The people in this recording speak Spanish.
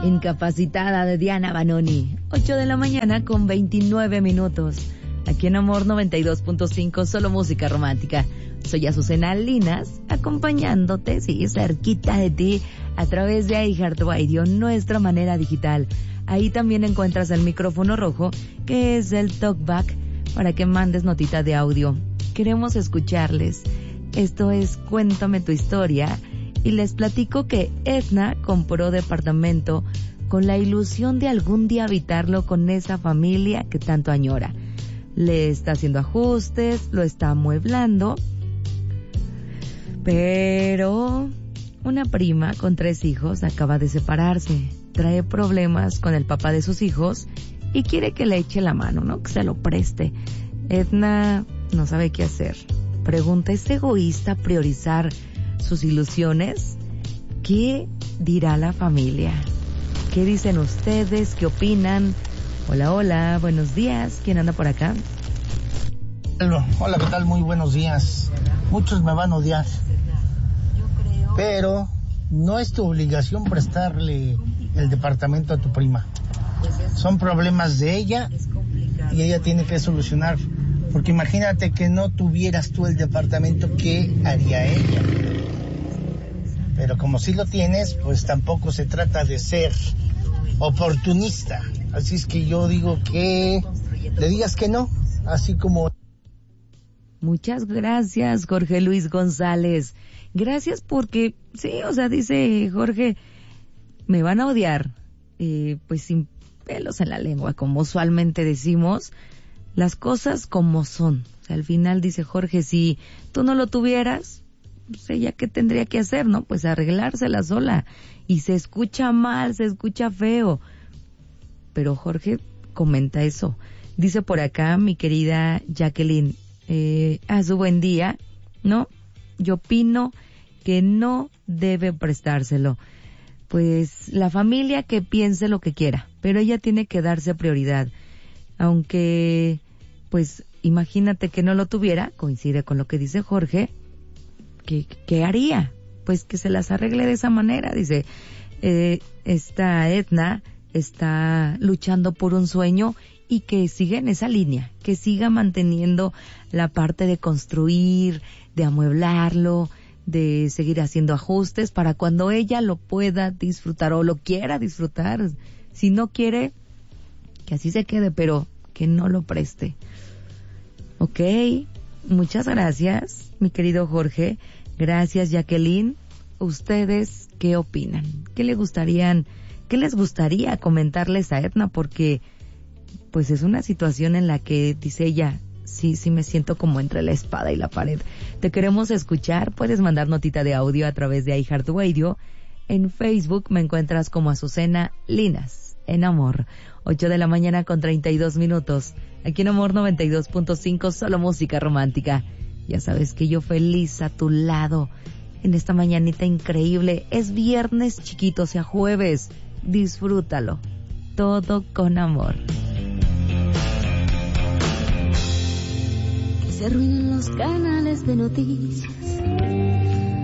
Incapacitada de Diana Banoni. 8 de la mañana con 29 minutos. Aquí en Amor 92.5, solo música romántica. Soy Azucena Linas, acompañándote, sí, cerquita de ti, a través de iHeartRadio, nuestra manera digital. Ahí también encuentras el micrófono rojo, que es el talkback, para que mandes notita de audio. Queremos escucharles. Esto es Cuéntame tu historia. Y les platico que Edna compró departamento con la ilusión de algún día habitarlo con esa familia que tanto añora. Le está haciendo ajustes, lo está amueblando, pero una prima con 3 hijos acaba de separarse, trae problemas con el papá de sus hijos y quiere que le eche la mano, ¿no? Que se lo preste. Edna no sabe qué hacer. Pregunta, ¿es egoísta priorizar sus ilusiones? ¿Qué dirá la familia? ¿Qué dicen ustedes? ¿Qué opinan? Hola, hola, buenos días. ¿Quién anda por acá? Hola, ¿qué tal? Muy buenos días. Muchos me van a odiar, pero no es tu obligación prestarle el departamento a tu prima. Son problemas de ella y ella tiene que solucionar. Porque imagínate que no tuvieras tú el departamento, ¿qué haría ella? Pero como sí lo tienes, pues tampoco se trata de ser oportunista. Así es que yo digo que le digas que no, así como... Muchas gracias, Jorge Luis González. Gracias porque, sí, o sea, dice Jorge, me van a odiar, pues sin pelos en la lengua, como usualmente decimos, las cosas como son. O sea, al final dice Jorge, si tú no lo tuvieras, pues ella qué tendría que hacer, ¿no? Pues arreglársela sola. Y se escucha mal, se escucha feo. Pero Jorge comenta eso. Dice por acá mi querida Jacqueline, a su buen día, ¿no? Yo opino que no debe prestárselo. Pues la familia que piense lo que quiera, pero ella tiene que darse prioridad. Aunque, pues, imagínate que no lo tuviera, coincide con lo que dice Jorge, ¿qué haría? Pues que se las arregle de esa manera. Dice, esta Edna está luchando por un sueño y que siga en esa línea, que siga manteniendo la parte de construir, de amueblarlo, de seguir haciendo ajustes para cuando ella lo pueda disfrutar o lo quiera disfrutar. Si no quiere, que así se quede, pero que no lo preste. Ok, muchas gracias, mi querido Jorge. Gracias, Jacqueline. ¿Ustedes qué opinan? ¿Qué les gustaría comentarles a Edna? Porque, pues es una situación en la que, dice ella, sí me siento como entre la espada y la pared. Te queremos escuchar. Puedes mandar notita de audio a través de iHeartRadio. En Facebook me encuentras como Azucena Linas, en Amor. 8 de la mañana con 32 minutos. Aquí en Amor 92.5, solo música romántica. Ya sabes que yo feliz a tu lado en esta mañanita increíble. Es viernes, chiquito, sea jueves. Disfrútalo. Todo con amor. Que se arruinen los canales de noticias,